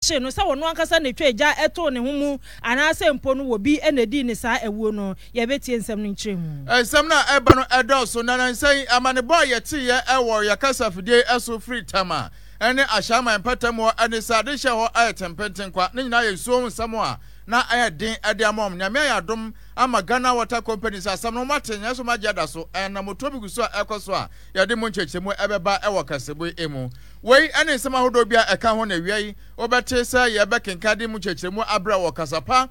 ahye no sa wono ankasa na twa agya eto ne ho mu anaasɛ mpo no wobi enedi ne saa ewuo no ye betie nsɛm no nkyerɛ mu nsɛm na eba no edoso na nsan amane boy yɛte yɛ ɛwɔ yakasa fidie ɛso free tama ɛne ahyama mpatamo ɛne sade hyɛ hɔ ayɛtempenten kwa ne nyina yɛ suom nsɛm a na ayɛ den ɛde amom na me ayadom ama Ghana Water Company sa asɛm no matenya so magyada so ɛna motobi guso ɛkɔ so a yɛde mo nkyɛkyɛmu ɛbɛba ɛwɔ kasebo emu wei ɛne nsɛm ahodo bia ɛka ho na wiai obɛte sɛ yɛbɛkenka de mo nkyɛkyɛmu abra wɔ kasapa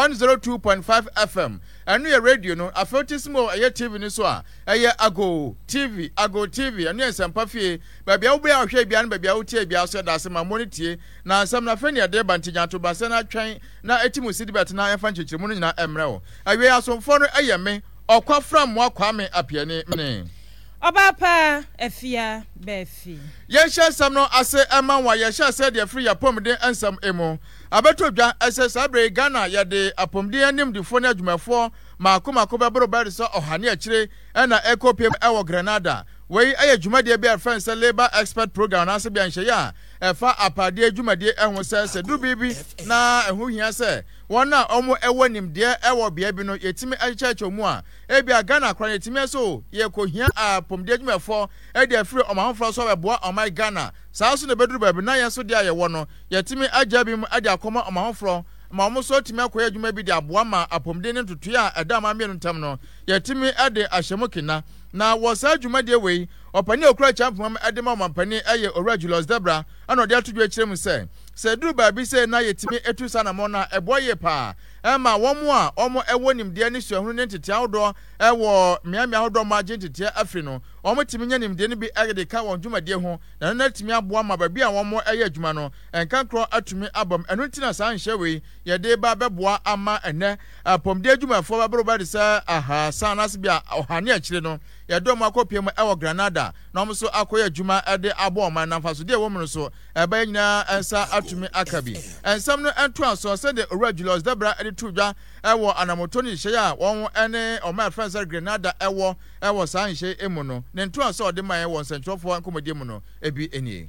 102.5 FM ɛno yɛ radio no afetismo ɛyɛ TV ni so a ɛyɛ Ago TV ɛno yɛ nsɛmpa fie baabi a wo bia hwɛ bia no baabi a wo tie bia so da asɛm amonitie na asɛm na fɛ ne yɛde ba ntigyanto ba sɛ na twɛn na etimu sidibet na yɛfa nkyɛkyerɛmu no nyina ɛmrɛ wo awie asomfo no ɛyɛ me ɔkwafra mmoa kwame apiane mene Obapa efia befi yɛhyɛ nsɛm no ase ɛma wa yɛhyɛ sɛ deɛ firi yapɔmden nsɛm emu abeto dwa ɛsɛ sabre Ghana yɛde apɔmden animdifo ne adwumafoɔ maako bɛboro bɛre sɛ ɔhane akyire ɛna ekopiem ɛwɔ Grenada wei ɛyɛ dwumadie bi afɛn sɛ labor expert program na ase bi anhyɛ ya ɛfa apade dwumadie ɛho sɛ du bibi na ɛho hia sɛ wɔn a ɔmo ɛwɔ nimdeɛ ɛwɔ bea bi no yɛtimi ɛkyɛkyɛ mu a ebia Ghana kora yɛtimi so yɛkɔhia apɔmden adwumafoɔ ɛde afiri ɔmanfoɔ so bɛboa ɔman Ghana saa so na beduru baabi na yɛn so de ayɛwɔ no yɛtimi agya bi mu ɛde akɔma ɔmanfoɔ ma ɔmo so timi akɔyɛ adwuma bi de aboa ma apɔmden ne tutua a ɛda ma mienu ntam no yɛtimi ɛde ahyɛmu kina na wɔsa dwumadie wei ɔpani okura champom ɛde ma ɔmampani ɛyɛ Owura Julius Debra ana ɔde atodwe kyerɛ mu sɛ duru baabi sɛ na yɛtimi etu sanamo na ɛboa yɛ paa ɛma wɔn a ɔmo ɛwɔ nimdeɛ ne suahunu ne ntetea ahodoɔ ɛwɔ mmeammea ahodoɔ ma agye ntetea afiri no ɔmo timi nya nimdeɛ no bi ɛde ka wɔn dwumadie ho na no timi aboa ma baabi a wɔn ɛyɛ adwuma no ɛnka korɔ atumi abam ɛno ntina saa nhyɛ wei yɛde ba bɛboa ama ɛnɛ apɔmden adwumafoɔ bɛboro bɛde sɛ aha sanase bi a ɔhane akyire no yɛdɔ mo akɔpie mu ɛwɔ Grenada na ɔmo so akɔyɛ adwuma ɛde abɔ ɔman namfa so deɛ wɔn no so ɛbɛyɛ nyinaa ɛnsa atumi aka bi ɛnsɛm no ɛnto aso sɛde Owura Julius Debra ɛde to dwa ɛwɔ anamoto ne hyɛ a wɔn ɛne ɔman afɛn sɛ Grenada ɛwɔ saa nhyɛ emu no ne nto aso ɔde ma ɛwɔ nsɛntwerɛfoɔ nkɔmɔdie mu no ebi enie.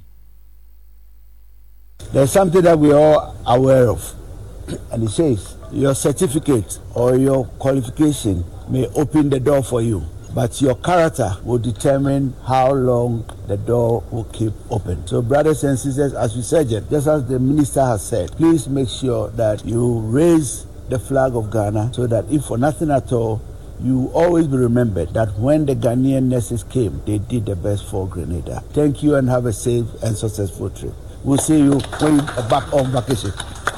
There's something that we are all aware of, and it says your certificate or your qualification may open the door for you, but your character will determine how long the door will keep open. So brothers and sisters, as we said, just as the minister has said, please make sure that you raise the flag of Ghana so that if for nothing at all, you always be remembered that when the Ghanaian nurses came, they did the best for Grenada. Thank you and have a safe and successful trip. We'll see you when you're back on vacation.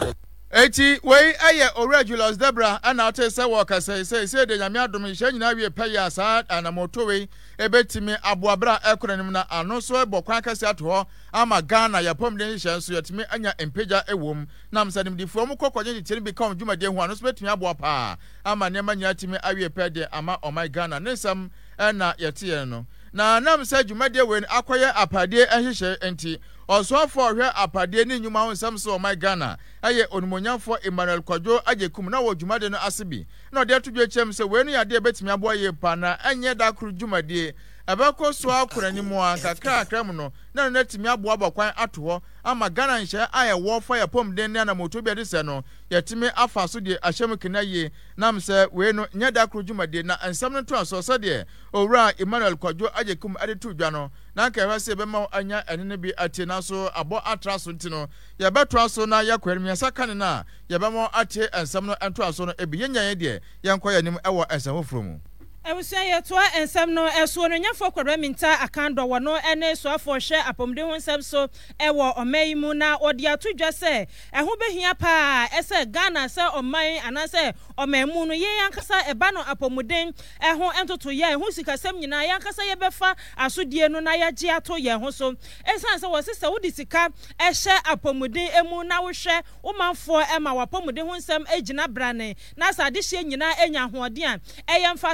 Eti wei eye Owura Julius Debra ana ate se wo kase se de nyame adom hye nyina wie pɛyɛ asa anamoto wei ebetimi aboabra ekoranim na ano so ebokwan kase ato hɔ ama Ghana yapɔmden hye so yɛtimi anya empeja ewom nam sadimdifo mu kokɔgye tiri bi kam dwumade ho ano so betimi aboa pa ama nema nya timi awie pɛde ama ɔman Ghana ne nsam na yɛte no na nam sɛ dwumade wei akɔyɛ apade ɛhyehyɛ enti Oswafo hwe apade ne nyuma ho nsɛm so ɔman Ghana ɛyɛ onumonyafo Emmanuel Kwadwo ajekum na wɔ dwumade no asebi na ɔde atodwe kyɛm sɛ wei no yade betimi aboa yɛ pa na ɛnyɛ da koro dwumade ɛbɛkɔ so akoranimu a kakra mu no na no natimi aboa bakwan ato hɔ ama Ghana nhyɛ ayɛ wɔ fa yapɔmden ne anamoto bi de sɛ no yɛtimi afa so de ahyɛm kena yie nam sɛ wei no nyɛ da koro dwumade na nsɛm no to aso sɛ de Owura Emmanuel Kwadwo ajekum ade to dwa no na nka hwɛ sɛ bɛma anya ɛne bi ate na so abɔ atra so ntino yɛbɛto aso na yɛkɔre miɛnsa kane na yɛbɛma ate nsɛm no ɛnto aso no ebi yɛnya yɛ de yɛnkɔ yɛnim ɛwɔ nsɛm foforo mu Ewusia yetoa ensem no esuo no nyafo kwara minta akando wo no ene soafo hwe apomde ho nsem so ewo oman mu na odi atodwa se eho behia pa ese Ghana se oman anase oman mu no ye yankasa eba no apomuden eho entoto ye eho sikasem nyina yankasa ye befa asodie no na yagye ato ye ho so esan se wo sese wo di sika ehye apomuden emu na wo hwe wo manfo ema wapomuden ho nsem egina brane na sade hye nyina enya hoode a eyemfa so de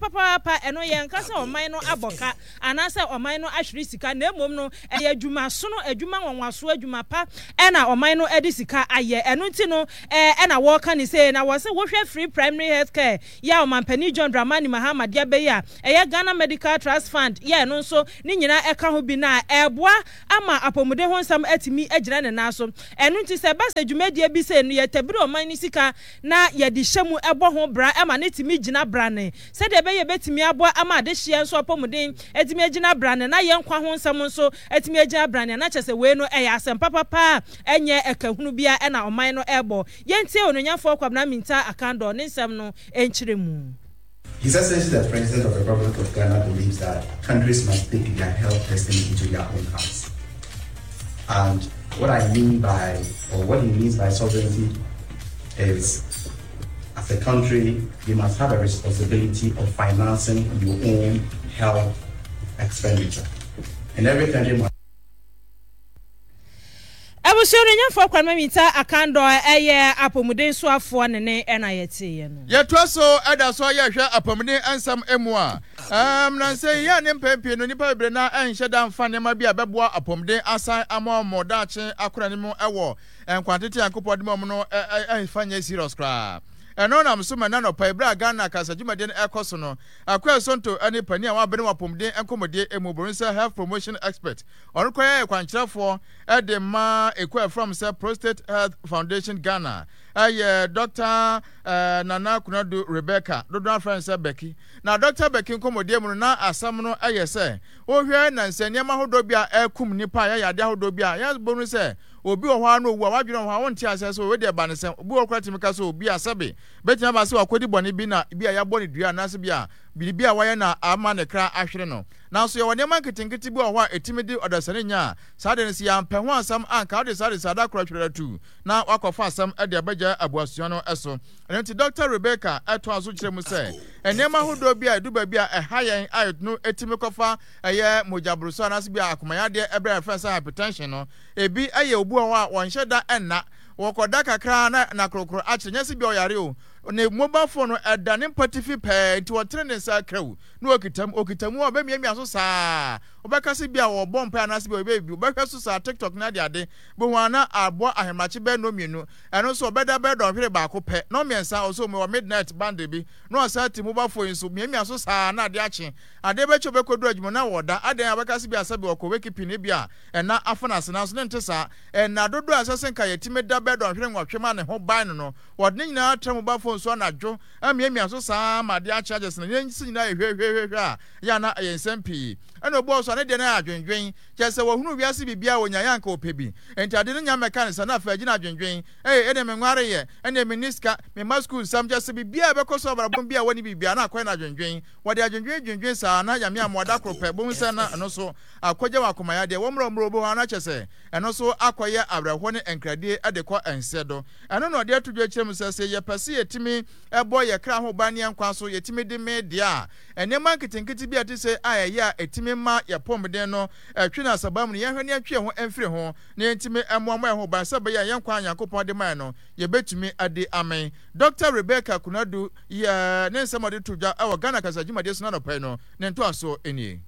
papa eno ye nkasa oman no aboka anase oman no ahwere sika na emom no e adwuma so no adwuma nwanwaso adwuma pa ena oman no edi sika aye eno nti no ena wo ka ni say na wo se wo hwe free primary health care ya omanpani John Dramani Mahama dia be ya eye Ghana Medical Trust Fund ya no so ni nyina eka ho bi na eboa ama apomude ho nsam atimi agyina ne na so eno nti se basa adwumadie bi se no ye tabiri oman ni sika na ye di hyemu ebo ho bra ama ne timi gyina bra ne se de be ye betimi aboa ama de hye nso apomude atimi agyina bra ne na ye nkwa ho nsam nso atimi agyina bra ne na kyese we no eye asem papa enye ekahunu bia na oman no ebo ye ntie ononyafo kwabna minta akando ne nsam no enkyire mu. His Excellency the President of the Republic of Ghana believes that countries must take their health destiny into their own hands. And what I mean by, or what he means by sovereignty is, as a country, you must have a responsibility of financing your own health expenditure. And every country must. Abusione nyafo kwa mamita akando eye apomuden so afo ne ena yete ye no yetwa so eda so ye hwe apomuden ansam emu a na say ya ne mpempie no nipa bebre na enhye da mfa ne ma bia beboa apomuden asan amomo dache akora ne mu ewo enkwantete yankopɔ de mu no enfanya serious kra eno na msoma na no pa ibra Ghana kasa dwumade ekoso no akwa sonto ani pani a wabene wapomden enkomodie emuborinsa health promotion expert onokoye kwankyerefo ede ma ekwa from say Prostate Health Foundation Ghana Dr. Nana Kunadu Rebecca dodo friend Becky na Dr. Becky enkomodie mu na asam no say ohwe na nsaniama hodo bia ekum nipa ya yade hodo bia ya bonu say obi wo hwa no wu awadwene ho wonti asese we de ba ne sem obi wo kwatimi ka so obi asabe betina ba se wakodi bone bi na bia ya bone dua na se bia bibia waye na ama ne kra ahwere no na so ye wone man ketinketi bi wo hwa etimidi odasane nya sade ne si ya mpɛ ho asam anka de sade sada kra twere tu na wakofa asam de abaja abuasuo no eso enti Dr. Rebecca eto aso kire mu se enema hodo bia eduba bia ehayen ayot no etimi kofa eye mojabruso na se bia akomaya de ebra friend hypertension no ebi aye obu ho a wonhye da enna wokoda kakra na krokro akyenya se bia oyare o ne mobile phone edane patifi pe nti wotre ne sa krawu no okitamu obemiamia so saa obekase bia wo bompa anase bia obebi obehwe so saa TikTok na de ade bo wana abo ahemache be no mienu eno so obeda be don hwere ba ko pe no miensa oso me midnight band bi no sa ti mobile phone so miamia so saa na de ache ade be cho be kodu adwuma na woda ade abekase bia sabe okọ wekipi ne bia ena afanase na so ne ntesa ena dodo asase nka yetime da be don hwere nwahwema ne ho ban no wodne nyina tra mobile phone so na dwo amiamia so saa ma de ache ages na nyi nyina ehwehwehwe a ya na ayensempi eno bo so ne de na adwendwen kyese wo hunu wiase bibia wonya yanka opebi enti ade no nya mechanics na fa agina adwendwen ene me nware ye ene me niska me ma school sam kyese bibia be koso barabon bia woni bibia na akwa na adwendwen wode adwendwen saa na ya me amoda krope bo nse na eno so akwaje wakomaya de wo mro bo na kyese eno so akoye abraho ne enkradie ade kwa ensedo eno no de atudwe kyerem sese ye pese yetimi ebo ye kra ho ba ne nkwa so yetimi de me dia ene man kitinkiti bia te se ayaya etimi ma ya pomden no twina sabam ne yehwe ne atwe ho emfire ho ne yentimi emomo ho ba se be ya yenkwa Yakopon de man no ye betumi ade amen. Dr. Rebecca Kunadu ya ne nsema tudwa e Ghana kasajimade so na no pai no ne nto aso enie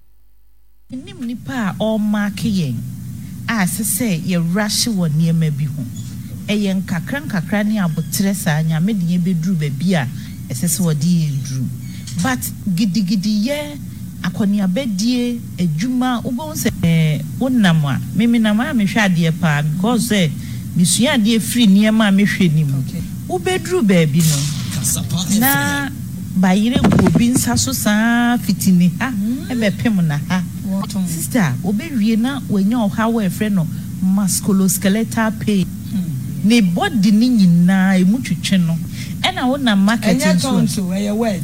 nim nipa o makiyen a sese ye rush wo niema bi ho eye nkakra ne abotre sa nya me de beduru ba bi a esese wodi enduru but gidigidi ye akoni abedie adwuma ubon se wonnam a meminam a mehwe ade pa because misua ade free niema mehwe nim ubeduru ba bi no na bayire obi nsa so saa fitini ha ebepem na ha sister obewie na wanya ohawo efre no musculoskeletal pain ne body ni nyina emutwetwe no ena wona marketing so eye word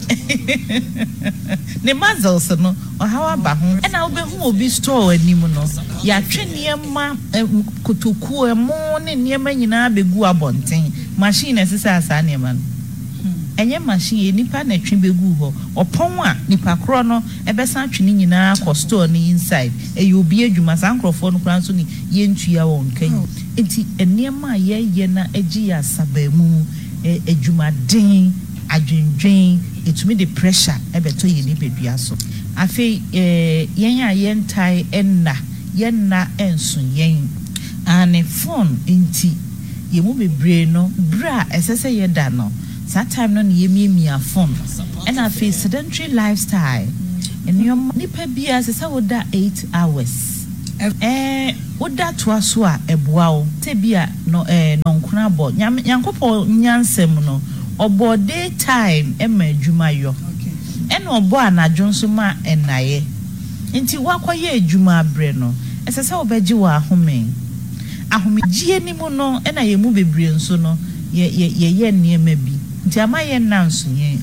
ne muscles no ohawa ba ho ena obehu obi store anim no ya twe niema kotoku emo ne niema nyina begu abonten machine esesa asa niema no enye machine nipa na twe begu ho opon a nipa kro no ebesan twe ni nyina ko store ni inside obi adwuma sankrofo no kran so ni yentua won kan enti eniema ye na agi ya sabamu adwumaden adwendwen etumi de pressure ebeto ye ni bedua so afi yen a yen tai enna enso yen ane phone inti ye mu bebre no bra esese ye da no that time no ye miemia phone and afi sedentary lifestyle eniom nipa bia sesa woda 8 hours woda to aso a eboa wo te bia no nonkuna bo yankopo nyansem no obo daytime ema adwuma yo ena obo anadwo nso ma enaye nti wakoye adwuma abre no esesa obeji wa ahomegie ni mu no ena ye mu bebre nso no ye niema bi nti amaye nanso ye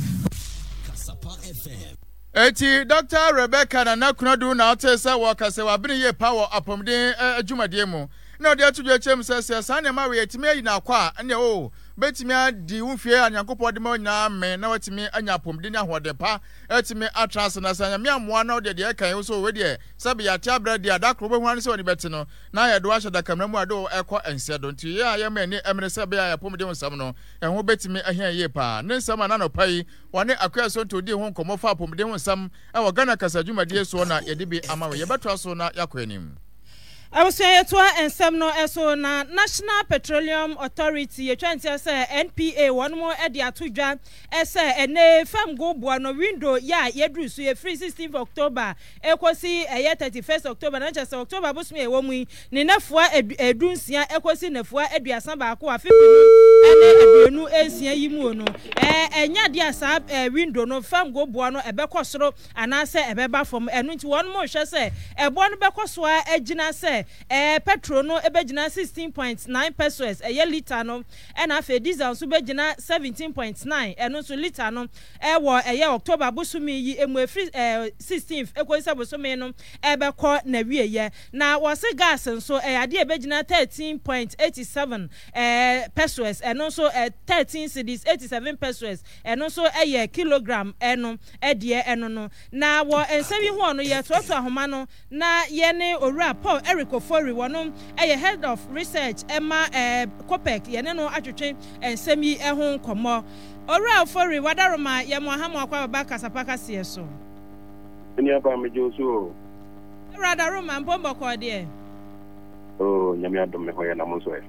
Eti Dr. Rebecca na kunadu na otesa wakase wabini ye power apomden adwumadie mu na ode atudwe chem sese san na ma we yetime yi na kwa ne o betime adi wufie anyankopɔ de ma nya me na watime anya apomden ahode pa etime atras na sanya me amoa na ode de kan so we de sabe ya tia brad dia dakro be hwan se woni beti no na ya do ahye da kamra mu ado ekɔ ense do nti ya ya me ni emre sabe ya apomden nsam no ɛho betime ahia ye pa ne nsam na no pai wane akwa so to di ho nkomo fa apomden nsam ɛwɔ Ghana kasa dwumadie so na ye de bi ama we ye beto so na yakɔ anim Awusuyetua ensem no eso na National Petroleum Authority ye twantia se NPA won mo e de atodwa ese ene fam go boa no window ya yedru so ye free 16th October ekosi 31st October na chese October bosumi e wo mu ni nafua edunsia ekosi nafua aduasa ba ko afipinu ene aduenu ensia yimu no enya dia sa window no fam go boa no ebekosoro anase ebeba fom enu nti won mo hwe se ebo no bekoso a agina se petrol no ebegina 16.9 pesos ye liter no na afa diesel so begina 17.9 eno so liter no wo ye October bosumi yi emu free 16th ekoisa bosumi no ebekọ na wieye na wose gas so ade ebegina 13.87 pesos eno so 13 cedis 87 pesos eno so ye kilogram eno de eno no na wo ensabi ho no ye toto ahoma no na ye ne owura Paul Eric Ofori wono head of research Emma Kopek ye ne no atwetwe ensami ho nkomo owura Ofori wadaroma ye mo hamo akwa ba kasapaka sie so eni aba mejo so wadaroma mbombo ko de nyame adom me ho ye na mo so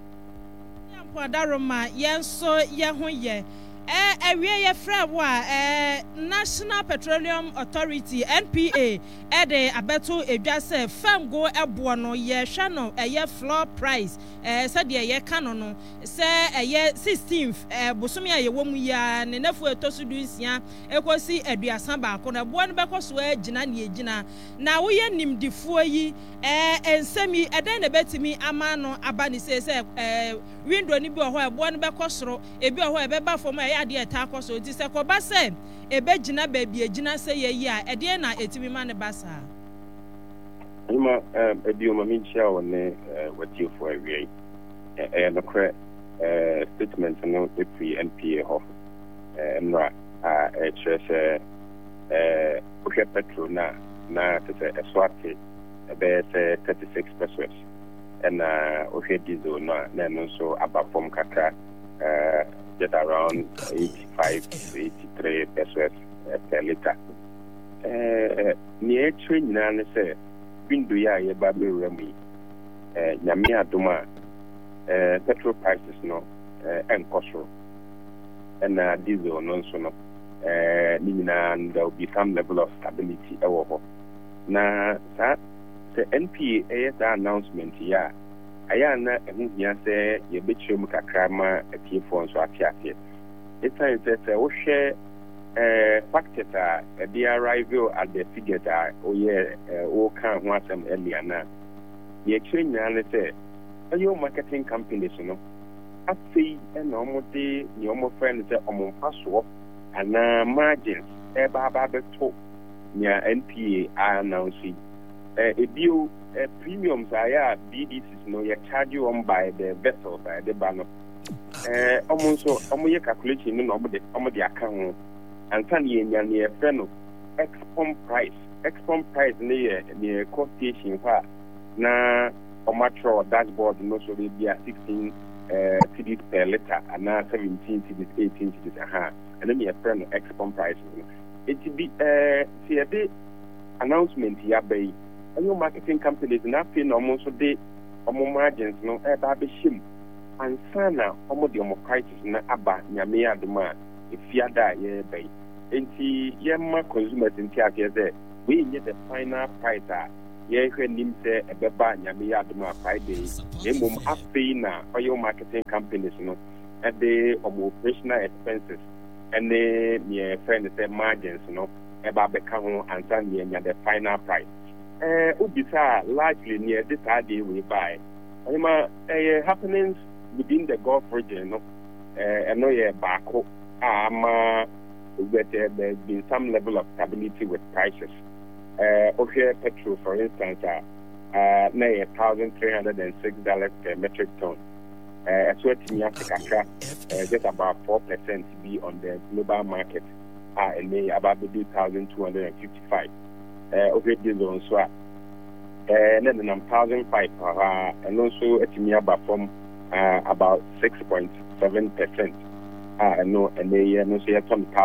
wadaroma ye so ye ho ye ewie ye fra wa National Petroleum Authority NPA de abeto edwase fam go ebo no ye hwe no ye floor price se de ye kano no se ye 16th bosumi ye wo mu ya ne nafu etosu dunsia ekosi aduasa ba ko na bo no bekoso agina ne agina na wo ye nimdifuo yi ensemi eden na betimi ama no aba ni se window ni bi ho ebo no bekosoro ebi ho ebeba fom ade eta akoso ti se ko ba se ebegina ba bi agina se ye yi a ede na etimi ma ne basa ima edioma minchia wone watiofo awie no kre statement no pre NPA ho nra chese ohwe petrol na tese eswate be se 36 pesos and ohwe diesel na no so abafom kakra just around 85 to 83 pesos per liter. Near train na se window ya ye ba be remi nyame adoma petrol prices no enkoso and diesel no so no and there will be some level of stability ewo na sa the NPA that announcement ya aya na ehunhia se ye betwem kakra ma atiefo nso atiate it's say wo hwe factors are they arrive at the figure that o kan ho asem earlier na ye change na say ayo marketing companies no afei na omode ni omo friend say omo paso ana margins ba beto nya NPA announce ebio premiums are BDCs no you charge you on by the vessel by the banner omo ye calculation no omo de account and can ye nya ne friend export price near quotation na omatro dashboard no so be 16 cedis per liter and 17 cedis 18 cedis and then your friend export prices. It be see a day announcement here by your marketing companies nothing almost so they margins no baby shim and sana almost the prices na aba nyame aduma if you die yeah by enti yema consumers in here there we need the final price yeah nim say ebeba nyame aduma Friday emum afi na oil marketing companies no at the operational expenses and the friend say margins no eba beka ho ansa nya the final price ubisa largely near this day we buy happenings within the Gulf region no no yeah bako but there's been some level of stability with prices okay petrol for instance now $1,306 per metric ton so it's just about 4% be on the global market and they about the 2,255 okay diesel on so and then 1,005 and also it's me about from about 6.7% no and they no say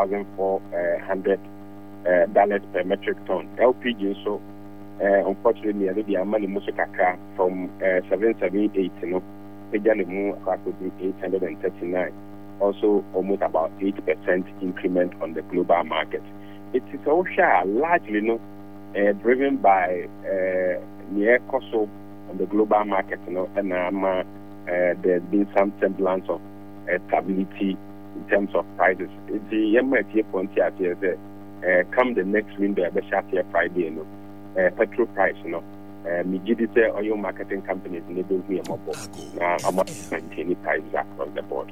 $1,400 per metric ton LPG so unfortunately the money musukaka from 778 no Pejanimu could be 839 also almost about 8% increment on the global market. It is also largely driven by near cost on the global market, and there's been some semblance of stability in terms of prices. It's the MIT point here, come the next window, here Friday, petrol price, Mijidite oil marketing companies enable me a mobile. Now, I'm not maintaining prices across the board.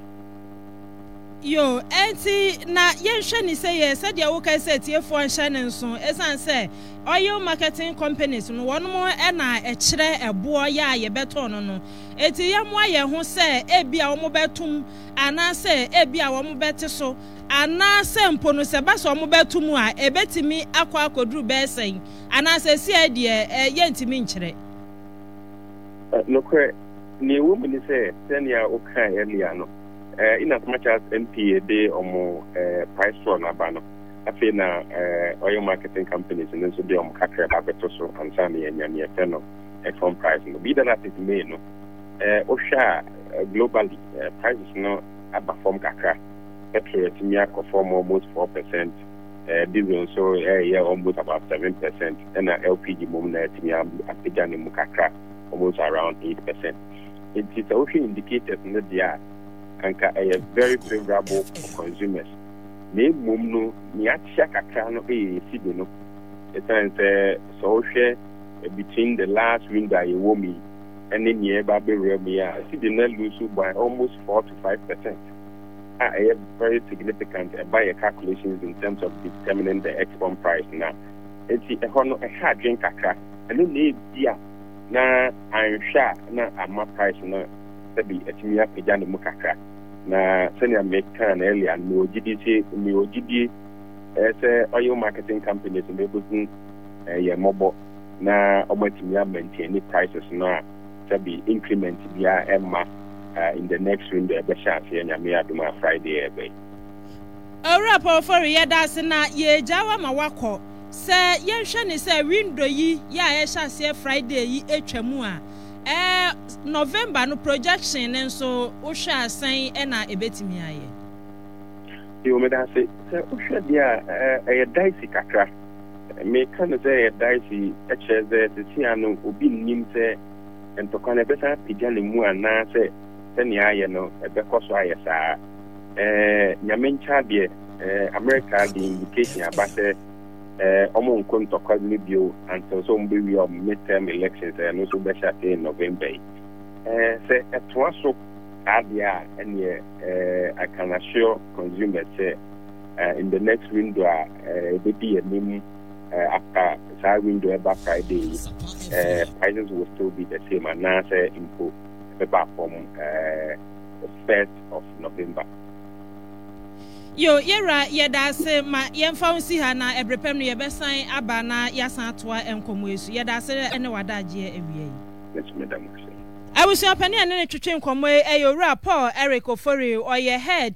Yo, enti na yensha ni say yes, said ya woka say tie for anshan so esan say oil marketing companies no one more na e kire ebo ya ye beto no no enti yemo aye ho say ebia wo mo betum ana say ebia wo mo bete so ana say mpo no se ba so mo betum a ebetimi akwa akoduru be sen ana say si ade yentimi nkire no kwe ni wo mi say senia o kan earlier no in as much as NPA they price for Nabano, I feel now oil marketing companies and then so they kakra babetoso and Sami and Yaniano at phone price. Be that it may no Osha globally prices no about from kakra petrol to form almost 4%, diesel so almost about 7%, and LPG moment at Pijani Mukakra almost around 8%. It is also indicated in the and a very favorable for consumers. Name Mumno, Niacha Kakano, Sidino. It's so share between the last window you won me and then near Baby Remia, Sidina lose by almost 4 to 5%. A very significant by calculations in terms of determining the export price now. It's a hard drink kakra, and then need dear. Now I'm sure now I'm my price now. Be a timia pejani mukakra na senior mekan earlier no GDC as oil marketing companies be booking your mobile na omotimia maintain prices na be increment via emma in the next window be chance ya me aduma Friday ebe ora po for ye das na ye jawa mawako se ye hwe ni se window yi ya chance Friday yi etwamu a November no projection and so Usha saying na ebetimi aye. You me da say Usha dia a dicey kakra. Me kan say a dicey eche the tiano obi nim say and to kan e beta pijale mu ana say seni aye no e be koso aye sa nyamencha de America the indication about say omo nkonto kwazili bio until so mbe we midterm elections and also be shot in November. Say etwaso adia and I can assure consumers say in the next window be a minimum after that window about Friday prices will still be the same and now say info about from the 1st of November. Yo yera yeda se ma yemfa unsi ha na ebrepem no yebesan aba na yasan toa enkomo esu yeda se ene wadaje ewie yi. Let's madam. Abusia pani ane twetwe nkomo eyowura Paul Eric Ofori oye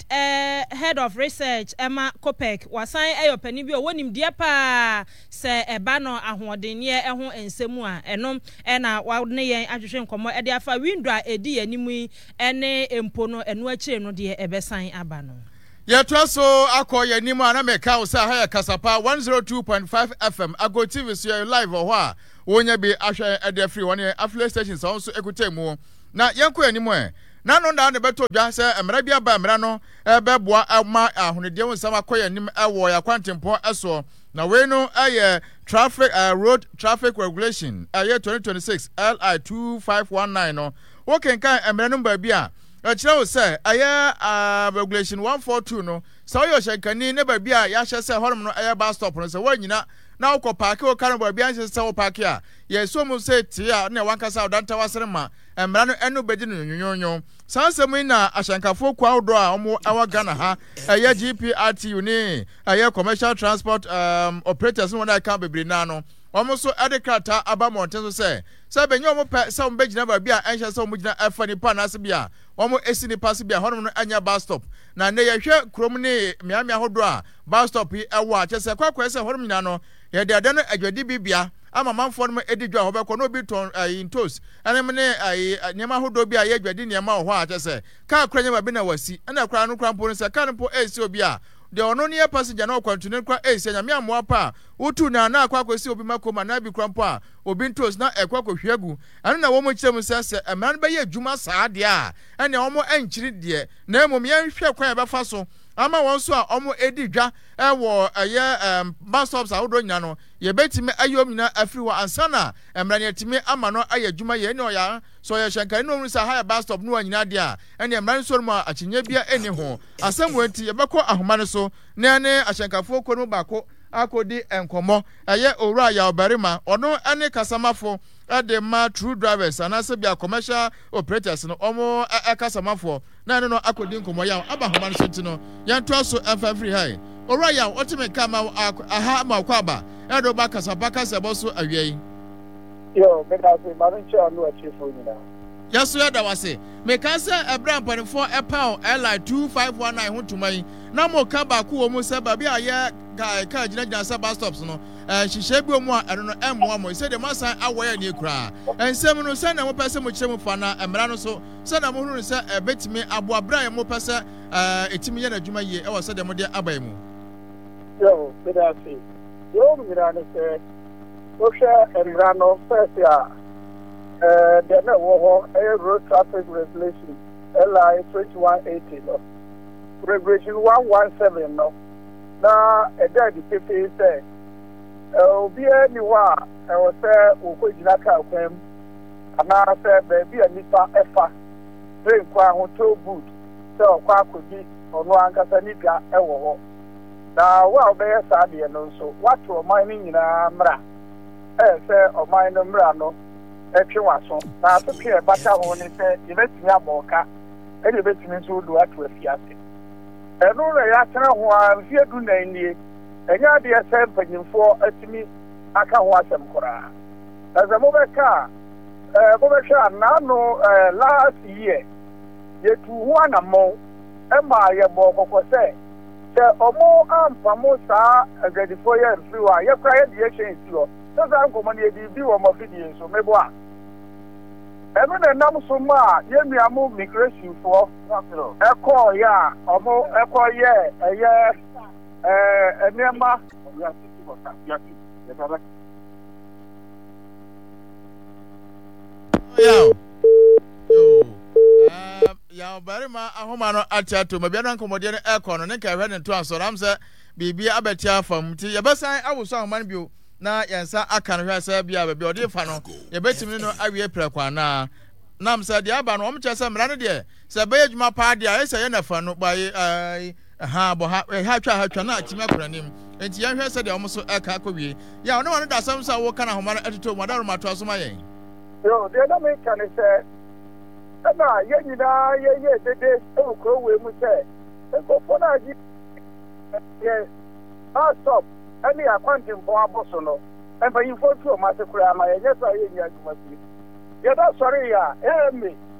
head of research Emma Kopek wasan eyopani bi owonim die pa se eba no ahodenye eho ensemu a enom na wa ne yen atwetwe nkomo e de afa window a edi animu ene empo no eno akire no de ebesan aba no Yetwa so akoye nimu ana meka wo sa ha kasapa 102.5 FM Ago TV so live ho a wonya bi ahwe ede free one affiliate stations also ekutemu na yenko animu na no da ne beto dwa se emra bia ba emra no beboa ma ahonede wo nsam akoye nim ewo ya kwantempo eso na we no traffic road traffic regulation 2026 LI 2519 no wo kenkan emra no ba bia Achira wo say regulation 142 no so yo shankani ne ba bia ya hye say horom no bus stop no say wanyina na wo park wo kan ba bia hye say wo park a ye so mu say tia na wankasa odanta wasere ma emra no enu bedi no nyonyonyo sansem na ashankafo kwa odo a omo awa Ghana ha GPRTU ni commercial transport operators no na kan bebre na no omo so adekrata abamonten so say benyo omo pe say omo begina ba bia enhye say omo gina afa nipa na se bia omo esi nipa se bia honom no anya bus stop na ne ye hwe krom ne miamia hodo a bus stop yi ewo a chese kwakwa se honom nyina no ye de no adwadi bibia ama manfo no edidwa hobekọ no bi ton intos anem ne nyema hodo bi a ye adwadi nyema ho a chese ka kranya ba bi na wasi na kra no krampo no se ka no esi obi a de ono ne passenger na okwantune kwa esi nyame amoa pa utu na akwakwesi obi makoma na bi krampo a obi ntos na ekwakohwegu anu na wo mo kyerem se emran be ye adwuma saa de a ene wo mo ankyiri de na emom ye hwe kwan e befa so ama won so a omo edidwa ewo bus stops a wodo nya no ye betime ayom nyina afiriwa ansana emran yetime ama no ayadwuma ye ne oya so ye hyenkare no mu sa ha bus stop no anyina de a ene emran so mu akyinya bia eni ho asamwenti ye beko ahoma no so na ne ahyenkafo ko no bako akodi enkomo owura ya obarima ono ane kasamafo de ma true drivers anase bia commercial operators no omo kasamafo na no akodi enkomo ya aba homa no so no yanto so free high owura ya otime kama aha ma kwaba edo ba kasabaka sebo so awie yo me da se ma nche anu achifo nyina yaso ya da wase me kan se ebram panifo epound LI 2519 hutumai na mo ka ba ku wo mu se ba bia ye ka gina sa bus stops no hihye bi omu a eno no emmo mo se de masan awoya ne kura ensem no se na mo pese mo kyerem fa na emra no so se na mo hunu se betimi abo abra mo pese etimi ye na dwuma ye e wo se de mo de abai mu yo me da se yo mira ne se o sha emra no first ya the road traffic regulation LI 2180 no regulation 117 no na the people say obi anywa was say okojina ka kwem ana say baby anipa efa train kwa ho to boot so kwa akodi ono ankasa nipia ewo ho na wa obeye sa de no so watu oman ni nyina mra say oman no mra no etwewaso na atopie bata ho ni se yebetimi aboka yebetimi so do atu afiase eno re ya tena ho a mfie du na nie enya de ese mpanyimfo atimi aka ho asem kora azamo beka bobesha na no last year yetu ho anamo ema ye bo kokko se omo ampamo sa agradifo ye mfiwa ye kra ye de ye o so za ngomo ne di wo mo fidie so mebo a eno na nam so ma ye miamu migration for eko ya omo eko ye enema ya barima ahoma no atiato mabia no nkomode no eko no ne ka hwe ne to asoram se bibia abetia fam ti yebesan awoso ahoma bio na yansa aka no hwe se bia ba odi fa no yebetimi no awie prekwa na nam se dia ba no omche se mra no de se be adwuma pa de a se ye na fa no baye ha bo ha twa na atimi akoranim enti yan hwe se de omso eka akowie ya no no da sam sa wo kana homa no etoto mo da ro mato aso ma yen yo de na me kan se na ye nyina ye dede o kro we mu se ko fona ji ye stop ani akwantin bo aboso no e ba yin fotu o ma se kura ma ye nyesa ye nya adwuma si ye da sori ya me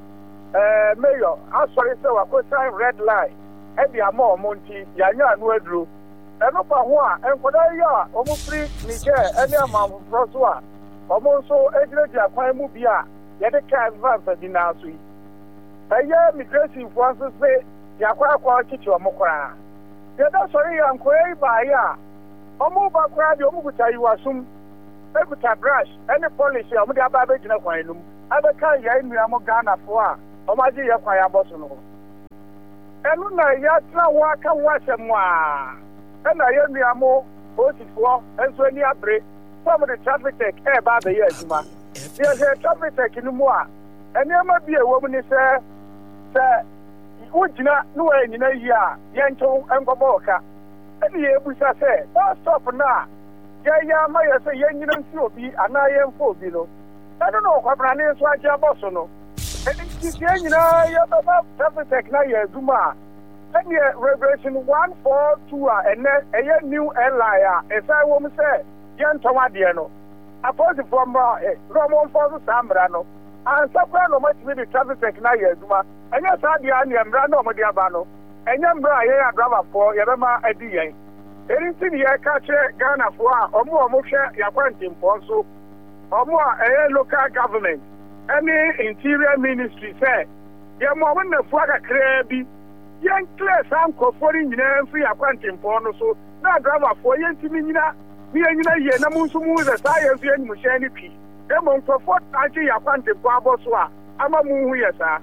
mayor asọrọ sẹ wa sign red line ẹbi ama ọmọ nti yanya anu aduro ẹnu pa ho a nkọda yi a ọmọ firi Niger ẹni ama foforọ so a ọmọ nso egyinagyina kwan mu bi a yɛde kaa advance bi n'aso yi ɛyɛ immigration fo nso se yakɔ kyekye ɔmo koraa yɛda sɔre yɛ nkɔyɛ yi baayɛ a ɔmo ba koraa deɛ ɔmo kuta yiwasum ekuta brush ɛne polish a ɔmo de aba abɛgyina kwan no mu abɛka yɛn nnua mo Ghanafoɔ a ɔmo agye yɛ kwan abɔ so no ɛno na yɛatena ho aka ho asɛm a ɛna yɛn nnua mo polisifoɔ nso ani abere sɛ ɔmo de traffic tech ɛɛba abɛyɛ adwuma yɛhwɛ traffic tech no mu a nneɛma bi a ɛwɔ mu ne sɛ wogyina ne wɔyɛ nyina yi a yɛnkyɛw nkɔbɔ ɔka ɛne yɛbusa sɛ bus stop no a yɛyɛ ama yɛ sɛ yɛnyina mfi obi anaa yɛmfa obi no ɛno na ɔkwabrane nso agye abɔ so no ɛnti yɛn nyinaa yɛbɛba traffic tech na yɛ adwuma a ɛneɛ regulation 142 a ɛnɛ ɛyɛ new airline a ɛsan wɔ mu sɛ yɛntɔn adeɛ no apolisifoɔ mmra na ɔmɔmfa so saa mmara no ansa koraa na ɔmatumi de traffic tech na yɛ adwuma ɛnyɛ saa deɛ a neɛ mmara na ɔmode aba no ɛnyɛ mmara a yɛyɛ adrabafoɔ yɛbɛma adi yɛn ɛni nti ne yɛka kyerɛ Ghanafoɔ a ɔmo hwɛ yɛakwantempɔn so ɔmo a ɛyɛ local government ɛne interior ministry sɛ yɛma ɔmo nnafua kakraa bi yɛnclear saa nkɔfoɔ no nyinaa mfiri yɛakwantempɔn no so na adrabafoɔ yɛntumi nyina ne yɛnyina yie na mo nso mu sɛ saa yɛn nso yɛnimhyɛn no pii ɛmmɔ nkɔfoɔ agye yɛakwantempɔn abɔ so a ama mo hu yɛ saa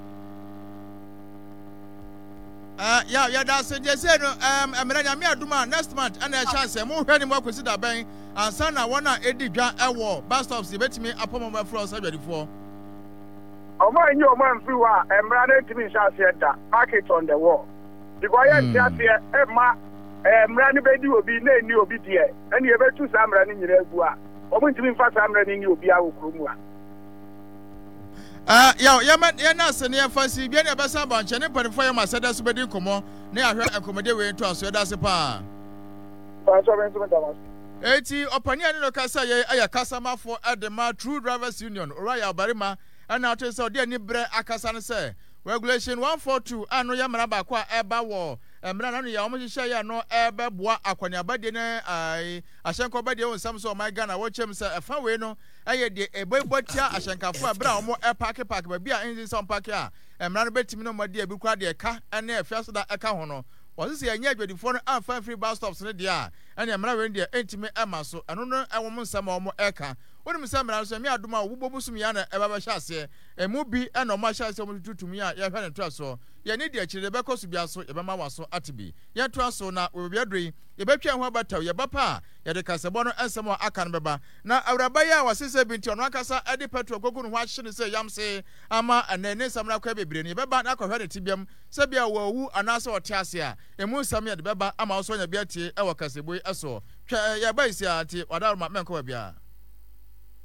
yɛda se deɛ sɛ no mmerɛ nyame adom a next month ɛna ɛhyɛ asɛ mohwɛ ne mu akɔsi da bɛn ansa na wɔn a ɛdi dwa ɛwɔ bus stops yɛbɛtumi apɔmɔ bɛfrɛ sɛ adwadifoɔ ɔmo anyi ɔmo amfiri hɔ a mmara no ntumi nhyɛ aseɛ da market on the wall because yɛnte aseɛ ɛma mmara no bɛdi obi na ɛni obi deɛ ɛne yɛbɛtu saa mmara no nyinaa agu a ɔmo ntumi mfa saa mmara no nni obi a wɔ kurom a yɛna ase ne yɛmfa si bia ne yɛbɛsa abankyɛ ne mpanimfoɔ yɛ ma sɛda so bɛdi nkɔmmɔ ne yɛahwɛ nkɔmmɔde wei nto aso yɛda ase paa eti ɔpani a ne no kasa yɛ kasamafoɔ ɛde ma True Drivers Union Oraya Abarima ɛna ɔte sɛ ɔde ani berɛ akasa no sɛ regulation 142 ano yɛ mmara baako a ɛba wɔ mmara no yɛ ɔmo hyehyɛ yɛ no ɛbɛboa akɔneabadie ne ahyɛnkɔbadie wɔ nsɛm sɛ ɔman Ghana wɔkyɛm sɛ ɛfa wei no ɛyɛ deɛ ɛbɛbɔ tia ahyɛnkafo a berɛ a ɔmo ɛpaake baabi a ɛnsi sɛ ɔmpaake a mmara no bɛtumi no ɔmɔde abi kora deɛ ɛka ɛne ɛfia so da ɛka ho no wɔse sɛ yɛnyɛ adwadifoɔ no amfa mfiri bus stops no deɛ a ɛne mmara wei deɛ ɛntumi ɛma so ɛno no ɛwɔ mo nsɛm a ɔmo ɛka wonim sɛ mmara no so ɛme adom a wobɔ bosom yɛ na ɛbɛbɛhyɛ aseɛ ɛmu bi ɛna ɔmo ahyɛ aseɛ ɔmo tutumi a yɛhwɛ ne to asoɔ yɛne deɛ akyire yɛbɛkɔ so bia so yɛbɛma wɔ so ate bi yɛto aso na wɔbɛbi adoro yi yɛbɛtwa ho abataw yɛba pa a yɛde kasɛbɔ no nsɛm a aka no bɛba na awuraba yi a wɔse sɛ bi nti ɔno akasa de petrol gogu no ho ahye ne sɛ yam se ama ɛnɛ ne nsɛm no akɔ bebree no yɛbɛba na akɔhwɛ ne tibiam sɛ bia wɔawu anaasɛ ɔte ase a ɛmu nsɛm yɛde bɛba ama wo so anya bi atie ɛwɔ kasɛbɔ yi ɛsoɔ yɛba yi si a nti wadaroma mɛnkɔ baabiara